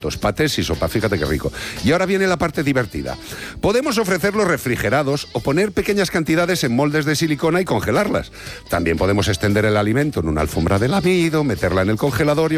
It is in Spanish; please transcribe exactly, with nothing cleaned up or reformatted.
Dos patés y sopa, fíjate qué rico. Y ahora viene la parte divertida. Podemos ofrecerlos refrigerados o poner pequeñas cantidades en moldes de silicona y congelarlas. También podemos extender el alimento en una alfombra de lamido, meterla en el congelador y